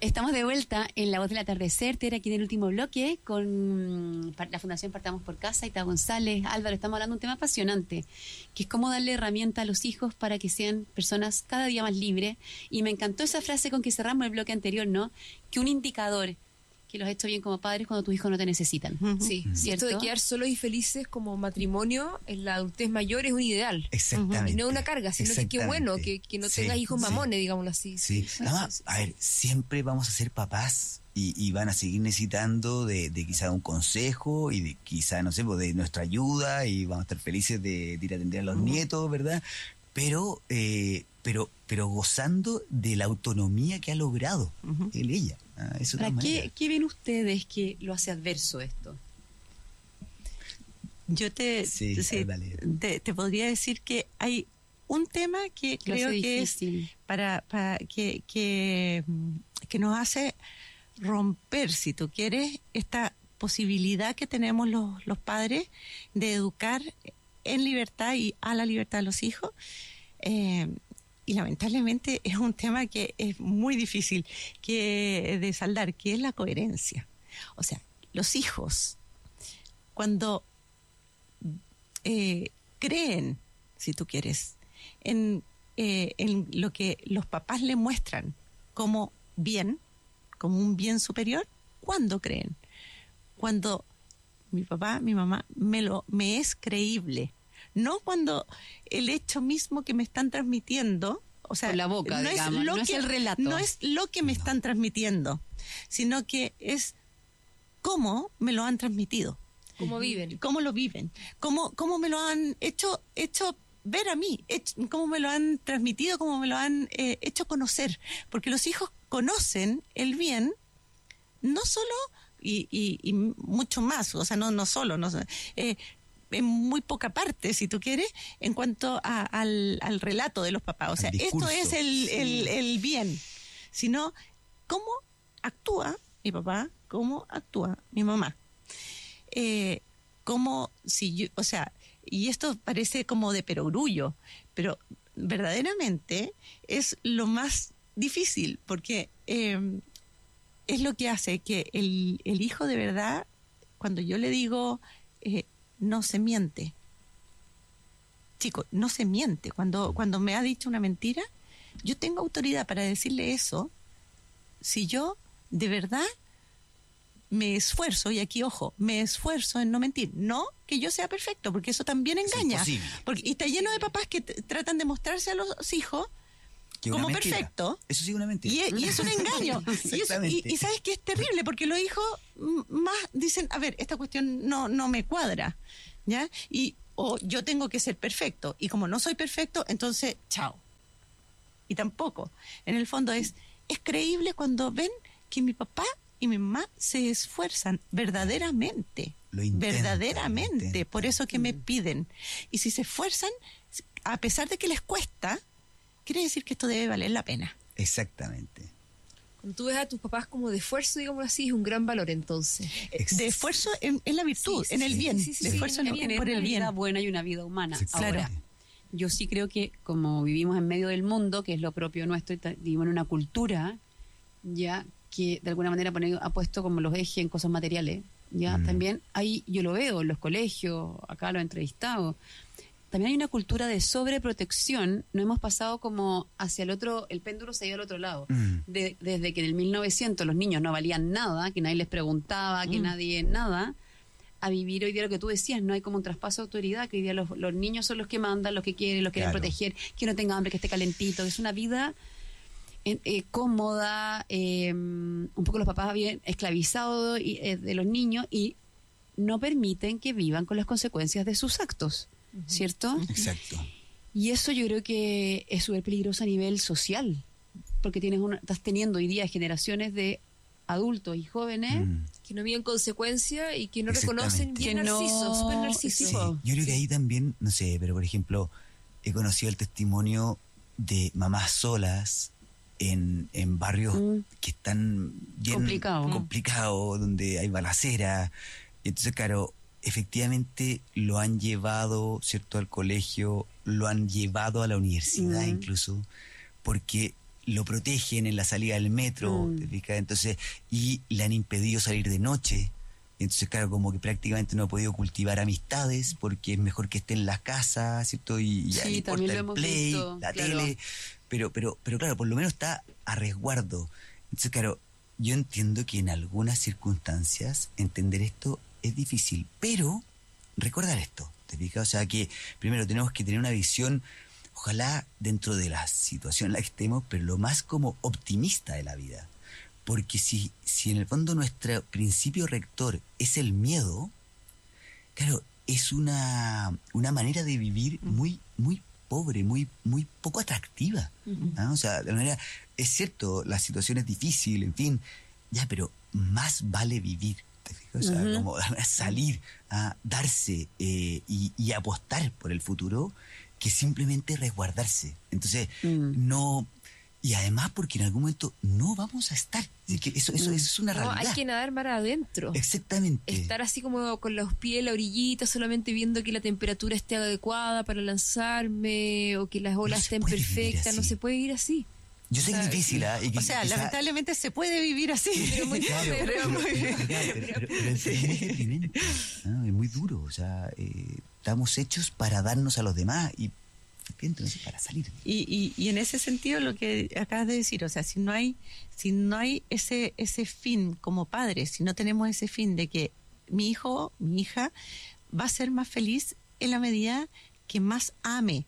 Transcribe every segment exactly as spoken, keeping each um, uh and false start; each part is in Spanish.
Estamos de vuelta en La Voz del Atardecer, Tere, aquí en el último bloque, con la Fundación Partamos por Casa, Ita González, Álvaro. Estamos hablando de un tema apasionante, que es cómo darle herramienta a los hijos para que sean personas cada día más libres. Y me encantó esa frase con que cerramos el bloque anterior, ¿no? Que un indicador que los has hecho bien como padres cuando tus hijos no te necesitan. Uh-huh. Sí, ¿cierto? Esto de quedar solos y felices como matrimonio en la adultez mayor es un ideal. Exactamente. Y no una carga, sino que qué bueno que, que no sí, tengas hijos sí. mamones, digámoslo así. Sí, además, a ver, siempre vamos a ser papás y, y van a seguir necesitando de, de quizá un consejo y de quizá, no sé, de nuestra ayuda, y vamos a estar felices de, de ir a atender a los uh-huh. nietos, ¿verdad? Pero, eh, pero, pero gozando de la autonomía que ha logrado uh-huh. él, ella. Ah, eso ¿Para qué, qué ven ustedes que lo hace adverso esto? Yo te, sí, sí, te, te podría decir que hay un tema que lo creo que difícil. es para, para que, que, que nos hace romper, si tú quieres, esta posibilidad que tenemos los, los padres de educar en libertad y a la libertad de los hijos. Eh, y lamentablemente es un tema que es muy difícil que de saldar, que es la coherencia. O sea, los hijos, cuando eh, creen, si tú quieres, en, eh, en lo que los papás le muestran como bien, como un bien superior, ¿cuándo creen? Cuando mi papá, mi mamá me lo me es creíble. No cuando el hecho mismo que me están transmitiendo, o sea, con la boca, no digamos, es lo no que, es el relato. No es lo que me no. están transmitiendo, sino que es cómo me lo han transmitido. Cómo viven. Cómo lo viven. Cómo, cómo me lo han hecho, hecho ver a mí. Hecho, cómo me lo han transmitido, cómo me lo han eh, hecho conocer. Porque los hijos conocen el bien, no solo, y, y, y mucho más, o sea, no, no solo, no eh, en muy poca parte, si tú quieres, en cuanto a, al, al relato de los papás. O sea, esto es el, el, el bien, sino cómo actúa mi papá, cómo actúa mi mamá. Eh, como si yo, o sea, y esto parece como de perogrullo, pero verdaderamente es lo más difícil, porque eh, es lo que hace que el, el hijo de verdad, cuando yo le digo, eh, no se miente. Chico, no se miente. Cuando, cuando me ha dicho una mentira, yo tengo autoridad para decirle eso si yo de verdad me esfuerzo, y aquí, ojo, me esfuerzo en no mentir. No que yo sea perfecto, porque eso también engaña. Porque, y está lleno de papás que t- tratan de mostrarse a los hijos como perfecto. Eso sí es una mentira. Y es, y es un engaño. y, eso, y, y sabes que es terrible, porque los hijos más dicen, a ver, esta cuestión no, no me cuadra, ¿ya? Y o yo tengo que ser perfecto, y como no soy perfecto, entonces, chao. Y tampoco. En el fondo es, es creíble cuando ven que mi papá y mi mamá se esfuerzan verdaderamente. Lo intentan, verdaderamente. lo intentan. Por eso que me piden. Y si se esfuerzan, a pesar de que les cuesta, quiere decir que esto debe valer la pena. Exactamente. Cuando tú ves a tus papás como de esfuerzo, digamos así, es un gran valor entonces. Ex- de esfuerzo en, en la virtud, sí, sí, en el sí, bien. sí, sí, de sí, esfuerzo sí, en, bien, por el bien. Una vida buena y una vida humana. Sí, Ahora, claro. yo sí creo que como vivimos en medio del mundo, que es lo propio nuestro, y ta- vivimos en una cultura ya que de alguna manera pone, ha puesto como los ejes en cosas materiales, ya mm. también ahí yo lo veo en los colegios, acá lo he entrevistado, también hay una cultura de sobreprotección. No hemos pasado como hacia el otro, el péndulo se ha ido al otro lado. Mm. De, desde que en el mil novecientos los niños no valían nada, que nadie les preguntaba, que mm. nadie nada, a vivir hoy día lo que tú decías, no hay como un traspaso de autoridad, que hoy día los, los niños son los que mandan, los que quieren, los que claro. quieren proteger, que no tenga hambre, que esté calentito. Es una vida eh, eh, cómoda, eh, un poco los papás bien esclavizados y, eh, de los niños, y no permiten que vivan con las consecuencias de sus actos, uh-huh. ¿cierto? Exacto. Y eso yo creo que es súper peligroso a nivel social, porque tienes una, estás teniendo hoy día generaciones de adultos y jóvenes mm. que no viven consecuencia y que no reconocen bien narcisos, no, súper narcisos. Sí, yo creo que ahí también, no sé, pero por ejemplo, he conocido el testimonio de mamás solas en, en barrios mm. que están bien complicados, complicado, donde hay balacera. Entonces, claro, efectivamente lo han llevado, ¿cierto?, al colegio, lo han llevado a la universidad mm. incluso, porque lo protegen en la salida del metro, Mm. ¿te fijas? Entonces, y le han impedido salir de noche. Entonces, claro, como que prácticamente no ha podido cultivar amistades porque es mejor que esté en la casa, ¿cierto? Y ya Sí, le también importa lo el hemos play, visto, la claro. tele, pero, pero, pero claro, por lo menos está a resguardo. Entonces, claro, yo entiendo que en algunas circunstancias entender esto es difícil, pero recordar esto, ¿te fijas? O sea que primero tenemos que tener una visión, ojalá dentro de la situación en la que estemos, pero lo más como optimista de la vida. Porque si, si en el fondo nuestro principio rector es el miedo, claro, es una, una manera de vivir muy, muy pobre, muy, muy poco atractiva. ¿Ah? O sea, de manera, es cierto, la situación es difícil, en fin, ya, pero más vale vivir. ¿Te fijas? O sea, Ujú. como salir a darse eh, y, y apostar por el futuro que simplemente resguardarse. Entonces, Mm. no... Y además porque en algún momento no vamos a estar. Así que eso, eso, eso es una No, realidad. hay que nadar mar adentro. Exactamente. Estar así como con los pies en la orillita, solamente viendo que la temperatura esté adecuada para lanzarme o que las olas No se estén puede vivir perfectas. así. No se puede ir así. Yo sé que es ¿sabes? difícil, ¿ah? Y que O sea, quizá- lamentablemente se puede vivir así. Pero muy Claro, pero pero, muy- pero- claro, pero- pero- pero es muy deprimente, ¿no? Es muy duro. O sea, eh, estamos hechos para darnos a los demás y entonces para salir. Y, y, y en ese sentido lo que acabas de decir, o sea, si no hay, si no hay ese, ese fin como padres, si no tenemos ese fin de que mi hijo, mi hija, va a ser más feliz en la medida que más ame.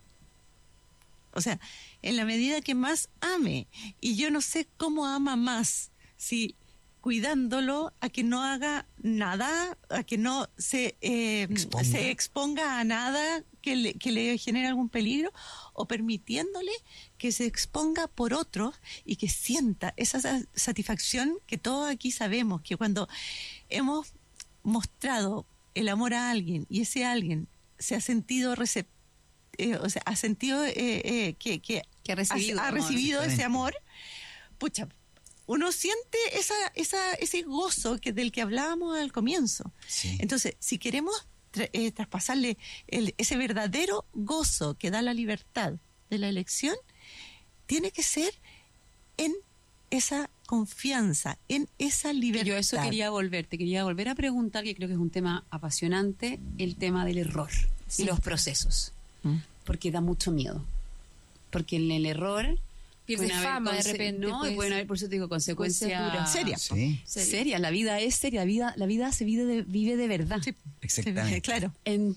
O sea, en la medida que más ame. Y yo no sé cómo ama más, si cuidándolo a que no haga nada, a que no se, eh, Exponga. se exponga a nada que le, que le genere algún peligro, o permitiéndole que se exponga por otros y que sienta esa sa- satisfacción que todos aquí sabemos, que cuando hemos mostrado el amor a alguien y ese alguien se ha sentido recep- eh, o sea, ha sentido eh, eh, que, que Que ha recibido ha, ha amor. recibido ese Exactamente. amor, pucha, uno siente esa, esa, ese gozo que del que hablábamos al comienzo. Sí. Entonces, si queremos tra- eh, traspasarle el- ese verdadero gozo que da la libertad de la elección, tiene que ser en esa confianza, en esa libertad. Yo a eso quería volver, te quería volver a preguntar, que creo que es un tema apasionante, el tema del error Sí. y los procesos, Mm. porque da mucho miedo. Porque en el error Pierdes pueden haber fama de conse- repente, no, y pues. pueden haber, por eso te digo, consecuencias duras. Serias. Sí, Serio. serias. La vida es seria, la vida, la vida se vive de, vive de verdad. Sí, exactamente. sí, claro.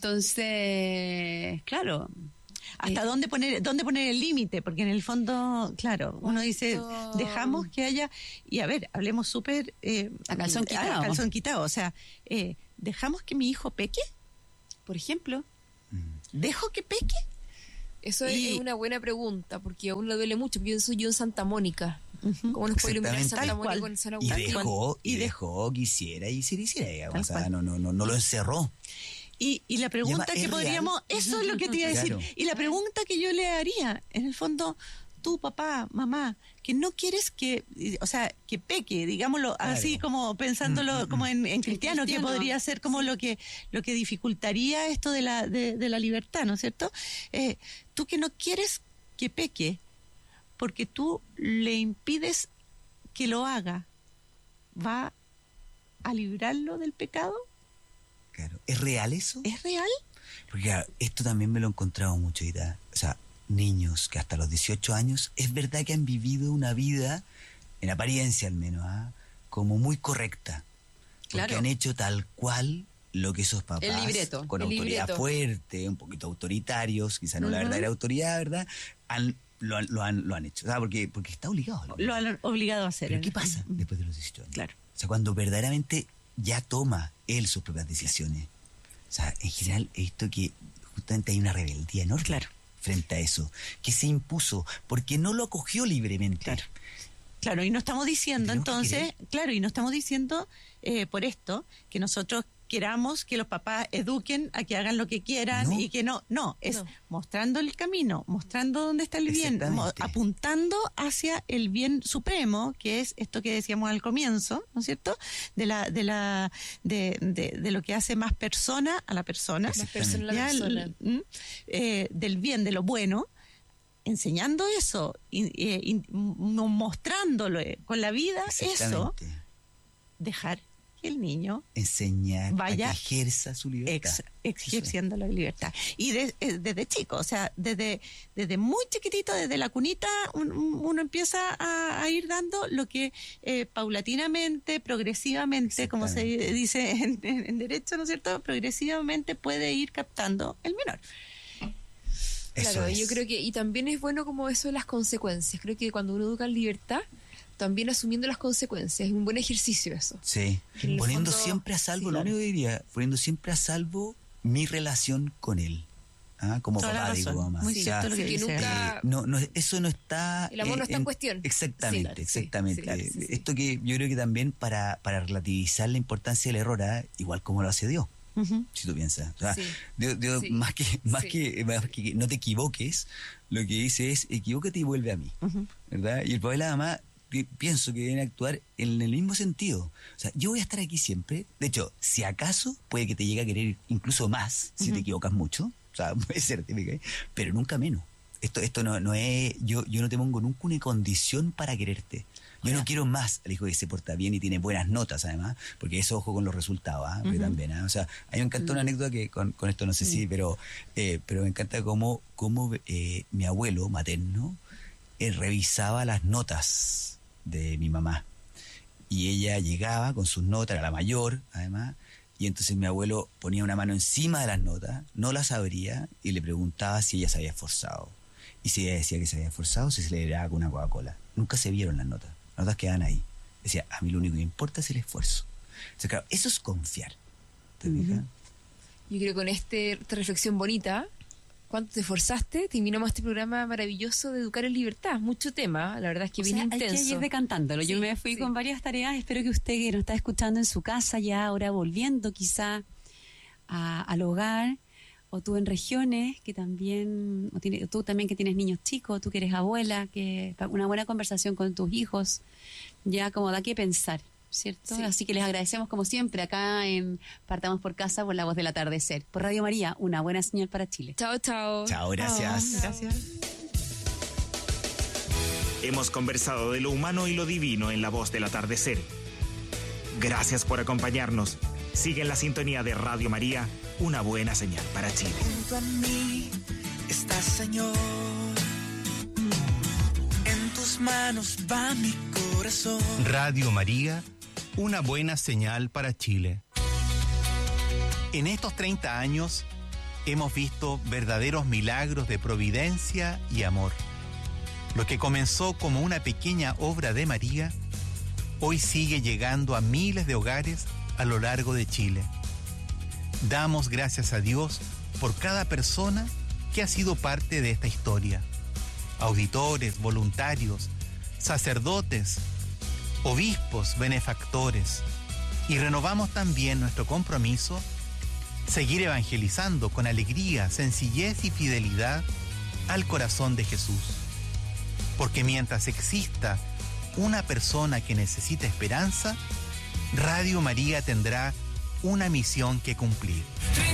Entonces, claro, ¿Hasta Eh, dónde poner dónde poner el límite? Porque en el fondo, claro, uno dice, ¿Cuánto? dejamos que haya... Y a ver, hablemos súper... eh, A calzón quitado. A calzón quitado. O sea, eh, ¿dejamos que mi hijo peque? por ejemplo, ¿Dejo que peque? Eso es- Y- es una buena pregunta, porque aún le duele mucho. Yo soy yo en Santa Mónica. Ujú. ¿Cómo nos puede iluminar Exactamente. Santa Tal Mónica cual. con San Y Agustín? dejó, y Y de- dejó que hiciera y hiciera, hiciera, digamos. Tal O sea, cual. no, no, no, no lo encerró. Y, y la pregunta además, que ¿es podríamos... real? Eso es lo que te iba a decir. Claro. Y la pregunta que yo le haría, en el fondo, tú, papá, mamá, que no quieres que... O sea, que peque, digámoslo Claro. así como pensándolo Mm, mm, como en, en cristiano, cristiano. que podría ser como lo que lo que dificultaría esto de la, de, de la libertad, ¿no es cierto? Eh, tú que no quieres que peque, porque tú le impides que lo haga, ¿va a librarlo del pecado? Claro. ¿Es real eso? ¿Es real? Porque claro, esto también me lo he encontrado mucho, Ida. O sea, niños que hasta los dieciocho años, es verdad que han vivido una vida, en apariencia al menos, ¿ah? como muy correcta. Porque Claro. han hecho tal cual lo que esos papás, El libreto, con el autoridad libreto. fuerte, un poquito autoritarios, quizá no la Ujú. verdadera autoridad, ¿verdad? Han, lo, han, lo, han, lo han hecho. O sea, porque, porque está obligado. ¿no? Lo han obligado a hacer. Pero ¿qué pasa después de los dieciocho años? Claro. O sea, cuando verdaderamente ya toma él sus propias decisiones. O sea, en general he visto que justamente hay una rebeldía enorme Claro. frente a eso, que se impuso porque no lo acogió libremente. Claro. Claro, y no estamos diciendo Tenemos que entonces, claro, y no estamos diciendo eh, por esto que nosotros queramos que los papás eduquen a que hagan lo que quieran No. y que no, no, es No. mostrando el camino, mostrando dónde está el bien, mo- Exactamente. apuntando hacia el bien supremo, que es esto que decíamos al comienzo, ¿no es cierto? De la, de la, de, de, de lo que hace más persona a la persona. Más persona a la Ya, persona. el- ¿m? Eh, del bien, de lo bueno, enseñando eso, y, y, y mostrándolo con la vida, eso, dejar que el niño enseñar vaya a que ejerza su libertad. Ex, ejerciendo la libertad. Y de, desde chico, o sea, desde, desde muy chiquitito, desde la cunita, un, uno empieza a, a ir dando lo que eh, paulatinamente, progresivamente, como se dice en, en, en derecho, ¿no es cierto? Progresivamente puede ir captando el menor. Claro, Eso es. yo creo que, y también es bueno como eso de las consecuencias. Creo que cuando uno educa en libertad, también asumiendo las consecuencias, es un buen ejercicio eso. Sí, En el poniendo fondo, siempre a salvo, sí, lo claro. único que diría, poniendo siempre a salvo mi relación con él. ¿Ah? Como Toda la papá, razón. digo, mamá. Muy O sea, cierto lo que que dice. nunca- eh, no, no, eso no está... El amor no está en cuestión. Exactamente, Sí, claro, sí, exactamente. sí, claro, sí, sí. Esto que yo creo que también para, para relativizar la importancia del error, ¿ah? Igual como lo hace Dios. Uh-huh. Si tú piensas, o sea, Sí. Dios, Dios, Sí. más que más Sí. que más que no te equivoques, lo que dice es equivócate y vuelve a mí, Uh-huh. ¿verdad? Y el papá y la mamá pi- pienso que deben actuar en el mismo sentido. O sea, yo voy a estar aquí siempre. De hecho, si acaso puede que te llegue a querer incluso más si Uh-huh. te equivocas mucho, o sea, puede ser típica, ¿eh? Pero nunca menos. Esto esto no no es yo yo no te pongo nunca una condición para quererte. Yo no quiero más al hijo que se porta bien y tiene buenas notas, además, porque eso, ojo con los resultados, ¿ah? Porque Ujú. también, ¿ah? O sea, a mí me encanta una anécdota que con, con esto no sé si, pero eh, pero me encanta cómo, cómo eh, mi abuelo materno eh, revisaba las notas de mi mamá. Y ella llegaba con sus notas, era la mayor, además, y entonces mi abuelo ponía una mano encima de las notas, no las abría y le preguntaba si ella se había esforzado. Y si ella decía que se había esforzado, se celebraba con una Coca-Cola. Nunca se vieron las notas. Las notas quedan ahí. Decía, a mí lo único que me importa es el esfuerzo. Entonces, claro, eso es confiar. ¿Te fijas? Yo creo que con este, esta reflexión bonita, ¿cuánto te esforzaste? Terminamos este programa maravilloso de Educar en Libertad. Mucho tema, la verdad es que O bien sea, intenso. hay que ir decantándolo. Yo Sí, me fui sí. con varias tareas. Espero que usted, que nos está escuchando en su casa ya, ahora volviendo quizá a- al hogar, o tú en regiones, que también, o tiene- tú también que tienes niños chicos, tú que eres abuela, que una buena conversación con tus hijos, ya como da que pensar, ¿cierto? Sí. Así que les agradecemos como siempre acá en Partamos por Casa por La Voz del Atardecer. Por Radio María, una buena señal para Chile. Chao, chao. Chao, gracias. Gracias. Hemos conversado de lo humano y lo divino en La Voz del Atardecer. Gracias por acompañarnos. Sigue en la sintonía de Radio María, una buena señal para Chile. Junto a mí estás, Señor. En tus manos va mi corazón. Radio María, una buena señal para Chile. En estos treinta años hemos visto verdaderos milagros de providencia y amor. Lo que comenzó como una pequeña obra de María, hoy sigue llegando a miles de hogares a lo largo de Chile. Damos gracias a Dios por cada persona que ha sido parte de esta historia. Auditores, voluntarios, sacerdotes, obispos, benefactores. Y renovamos también nuestro compromiso, seguir evangelizando con alegría, sencillez y fidelidad al corazón de Jesús. Porque mientras exista una persona que necesita esperanza, Radio María tendrá una misión que cumplir.